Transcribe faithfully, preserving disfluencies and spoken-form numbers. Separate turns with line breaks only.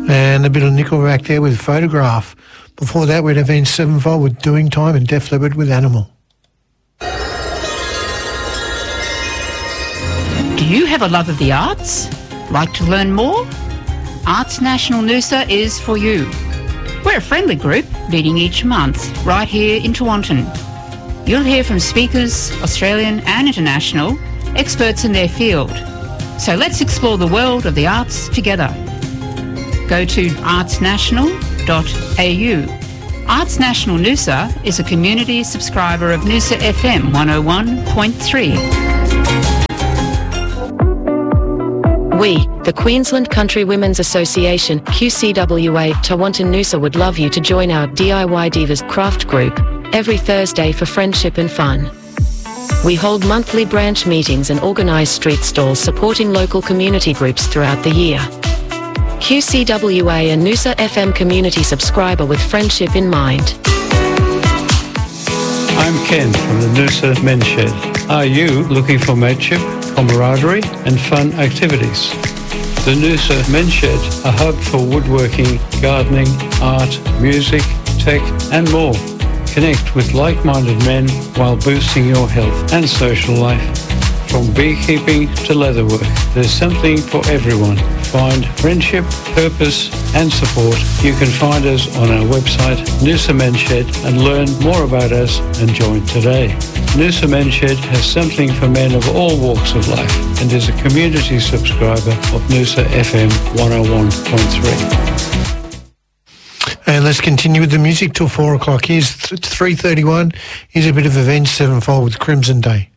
And a bit of Nickelback there with Photograph. Before that, we had Avenged Sevenfold with Doing Time and Def Leppard with Animal.
Do you have a love of the arts? Like to learn more? Arts National Noosa is for you. We're a friendly group meeting each month right here in Tewantin. You'll hear from speakers, Australian and international, experts in their field. So let's explore the world of the arts together. Go to arts national dot a u. Arts National Noosa is a community subscriber of Noosa F M one oh one point three.
We, the Queensland Country Women's Association, Q C W A, Tewantin Noosa would love you to join our D I Y Divas craft group every Thursday for friendship and fun. We hold monthly branch meetings and organise street stalls supporting local community groups throughout the year. Q C W A and Noosa F M community subscriber with friendship in mind.
I'm Ken from the Noosa Men's Shed. Are you looking for mateship, camaraderie and fun activities? The Noosa Men's Shed, a hub for woodworking, gardening, art, music, tech and more. Connect with like-minded men while boosting your health and social life. From beekeeping to leatherwork, there's something for everyone. Find friendship, purpose and support. You can find us on our website, Noosa Men's Shed, and learn more about us and join today. Noosa Men's Shed has something for men of all walks of life and is a community subscriber of Noosa F M one oh one point three.
And let's continue with the music till four o'clock. Here's three thirty-one. Here's a bit of Avenged Sevenfold with Crimson Day.